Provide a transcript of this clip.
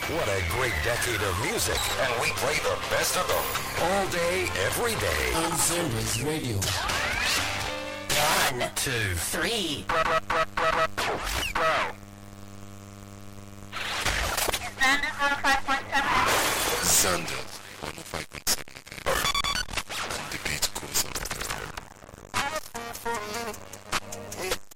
What a great decade of music, and we play the best of them. All day, every day. On Sunrise Radio. 1, 2, 3. Xander 105.7. Xander 105.7.